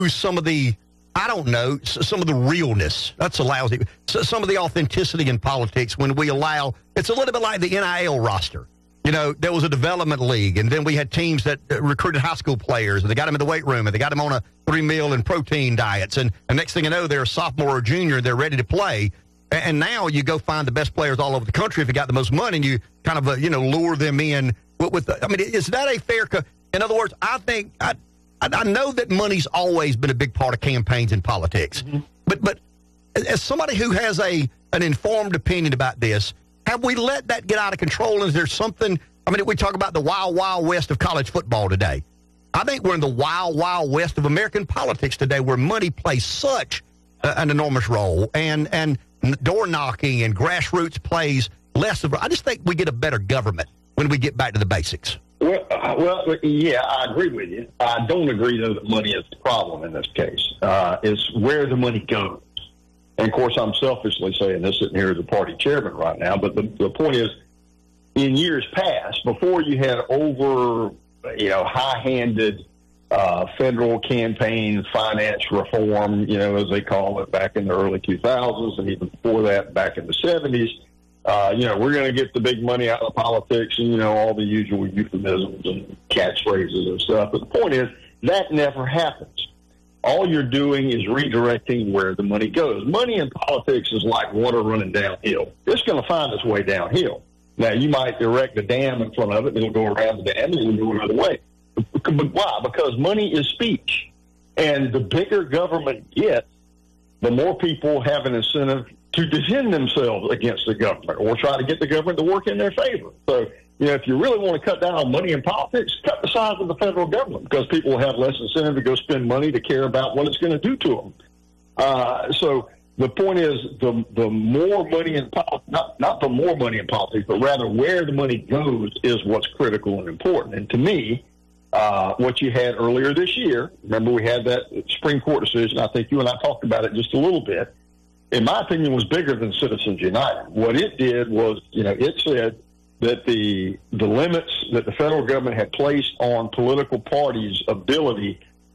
some of the, I don't know, some of the realness. That's a lousy, some of the authenticity in politics when we allow, it's a little bit like the NIL roster. You know, there was a development league, and then we had teams that recruited high school players, and they got them in the weight room, and they got them on a 3-meal and protein diets, and the next thing you know, they're a sophomore or junior, and they're ready to play. And now you go find the best players all over the country if you got the most money, and you kind of, lure them in with I mean, is that a fair, in other words, I think, I know that money's always been a big part of campaigns in politics, but as somebody who has an informed opinion about this, have we let that get out of control? Is there something, I mean, we talk about the wild, wild west of college football today. I think we're in the wild, wild west of American politics today where money plays such an enormous role, and door knocking and grassroots plays less of, I just think we get a better government when we get back to the basics. Well, yeah, I agree with you. I don't agree, though, that money is the problem in this case. It's where the money goes. And, of course, I'm selfishly saying this sitting here as a party chairman right now, but the point is, in years past, before you had high-handed federal campaign finance reform, as they call it, back in the early 2000s, and even before that, back in the 70s, we're going to get the big money out of politics and, all the usual euphemisms and catchphrases and stuff. But the point is, that never happens. All you're doing is redirecting where the money goes. Money in politics is like water running downhill. It's going to find its way downhill. Now, you might erect a dam in front of it, and it'll go around the dam, and it'll go another way. But why? Because money is speech. And the bigger government gets, the more people have an incentive to defend themselves against the government or try to get the government to work in their favor. So, if you really want to cut down on money in politics, cut the size of the federal government because people have less incentive to go spend money to care about what it's going to do to them. So the point is the more money in politics, not the more money in politics, but rather where the money goes is what's critical and important. And to me, what you had earlier this year, remember we had that Supreme Court decision. I think you and I talked about it just a little bit. In my opinion, was bigger than Citizens United. What it did was, it said that the limits that the federal government had placed on political parties' ability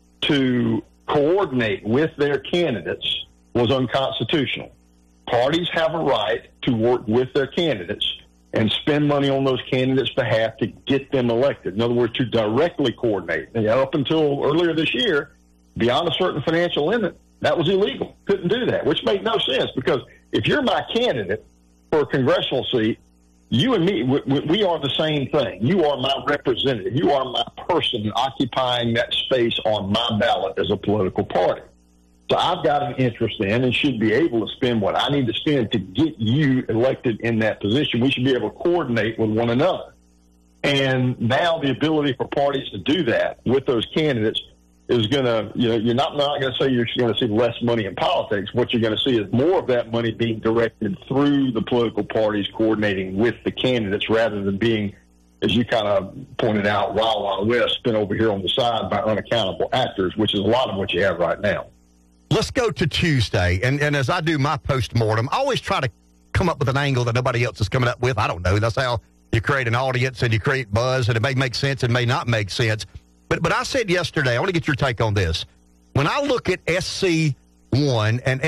to coordinate with their candidates was unconstitutional. Parties have a right to work with their candidates and spend money on those candidates' behalf to get them elected. In other words, to directly coordinate. Up until earlier this year, beyond a certain financial limit, that was illegal. Couldn't do that, which made no sense because if you're my candidate for a congressional seat, you and me, we are the same thing. You are my representative. You are my person occupying that space on my ballot as a political party. So I've got an interest in and should be able to spend what I need to spend to get you elected in that position. We should be able to coordinate with one another. And now the ability for parties to do that with those candidates is going to, you're not going to say you're going to see less money in politics. What you're going to see is more of that money being directed through the political parties coordinating with the candidates rather than being, as you kind of pointed out, Wild Wild West spent over here on the side by unaccountable actors, which is a lot of what you have right now. Let's go to Tuesday. And as I do my postmortem, I always try to come up with an angle that nobody else is coming up with. I don't know. That's how you create an audience and you create buzz, and it may make sense and may not make sense. But I said yesterday, I want to get your take on this. When I look at SC1 and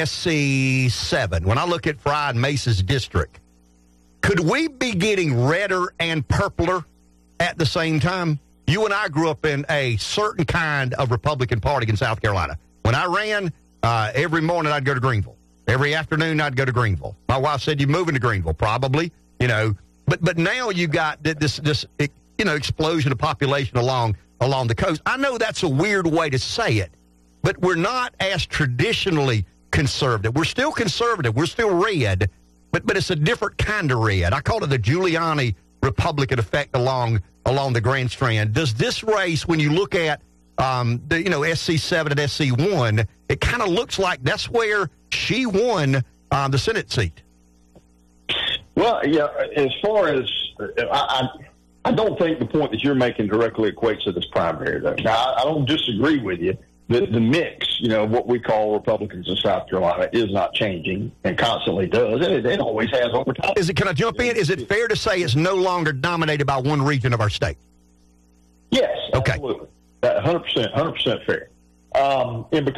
SC7, when I look at Fry and Mace's district, could we be getting redder and purpler at the same time? You and I grew up in a certain kind of Republican Party in South Carolina. When I ran, every morning I'd go to Greenville. Every afternoon I'd go to Greenville. My wife said, "You moving to Greenville?" Probably, But now you got this explosion of population along the coast. I know that's a weird way to say it, but we're not as traditionally conservative. We're still conservative. We're still red, but it's a different kind of red. I call it the Giuliani Republican effect along the Grand Strand. Does this race, when you look at SC7 and SC1, it kind of looks like that's where she won the Senate seat? Well, yeah, as far as I don't think the point that you're making directly equates to this primary, though. Now, I don't disagree with you. The mix, what we call Republicans in South Carolina is not changing and constantly does. And it always has over time. Can I jump in? Is it fair to say it's no longer dominated by one region of our state? Yes, okay. Absolutely. 100% fair. And